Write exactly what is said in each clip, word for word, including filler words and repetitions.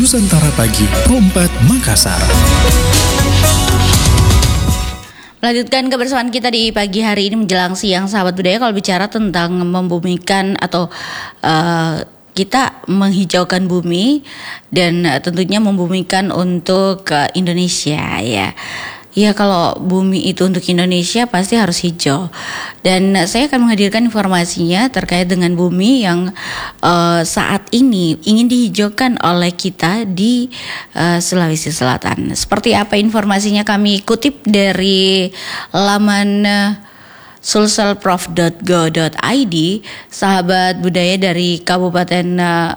Nusantara Pagi, Kompas Makassar. Melanjutkan kebersamaan kita di pagi hari ini menjelang siang, sahabat budaya. Kalau bicara tentang membumikan atau uh, kita menghijaukan bumi dan uh, tentunya membumikan untuk uh, Indonesia, ya. Ya, kalau bumi itu untuk Indonesia pasti harus hijau. Dan saya akan menghadirkan informasinya terkait dengan bumi yang uh, saat ini ingin dihijaukan oleh kita di uh, Sulawesi Selatan. Seperti apa informasinya, kami kutip dari laman uh, sulselprof dot go dot i d. Sahabat budaya dari Kabupaten uh,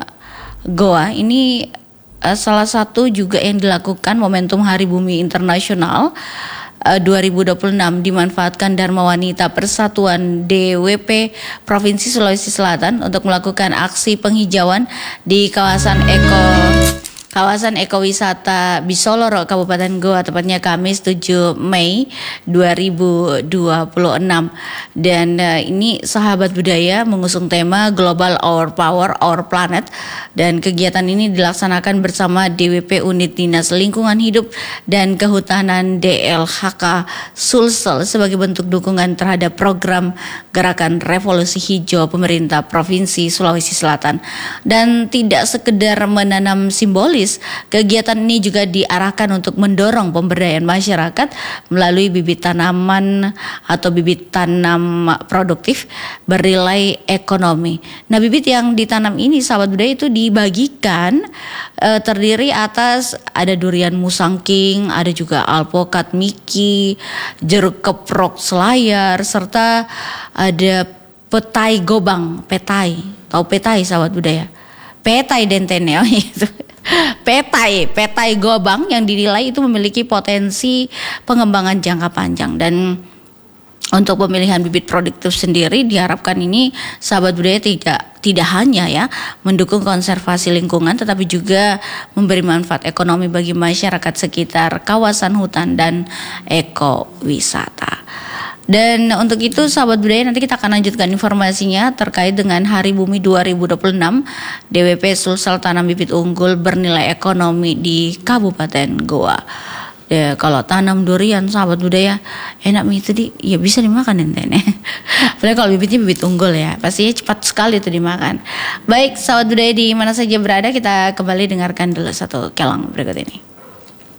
Goa ini Uh, salah satu juga yang dilakukan momentum Hari Bumi Internasional uh, dua ribu dua puluh enam dimanfaatkan Dharma Wanita Persatuan D W P Provinsi Sulawesi Selatan untuk melakukan aksi penghijauan di kawasan eko Kawasan Ekowisata Bisoloro, Kabupaten Goa, tepatnya Kamis tujuh Mei dua ribu dua puluh enam. Dan uh, ini sahabat budaya mengusung tema Global Our Power, Our Planet. Dan kegiatan ini dilaksanakan bersama D W P Unit Dinas Lingkungan Hidup dan Kehutanan D L H K Sulsel sebagai bentuk dukungan terhadap program Gerakan Revolusi Hijau pemerintah Provinsi Sulawesi Selatan. Dan tidak sekedar menanam simbolis, kegiatan ini juga diarahkan untuk mendorong pemberdayaan masyarakat melalui bibit tanaman atau bibit tanam produktif bernilai ekonomi. Nah, bibit yang ditanam ini, sahabat budaya, itu dibagikan e, terdiri atas ada durian musangking, ada juga alpokat miki, jeruk keprok selayar, serta ada petai gobang, petai, tahu petai sahabat budaya? Petai dentennya itu. Petai, petai gobang yang dinilai itu memiliki potensi pengembangan jangka panjang. Dan untuk pemilihan bibit produktif sendiri diharapkan ini sahabat budaya tidak tidak hanya ya mendukung konservasi lingkungan, tetapi juga memberi manfaat ekonomi bagi masyarakat sekitar kawasan hutan dan ekowisata. Dan untuk itu sahabat budaya, nanti kita akan lanjutkan informasinya terkait dengan Hari Bumi dua ribu dua puluh enam D W P Sulsel tanam bibit unggul bernilai ekonomi di Kabupaten Goa. Ya, kalau tanam durian sahabat budaya enak itu di ya bisa dimakan enten. Padahal kalau bibitnya bibit unggul ya pastinya cepat sekali itu dimakan. Baik sahabat budaya di mana saja berada, kita kembali dengarkan dulu satu kelang berikut ini.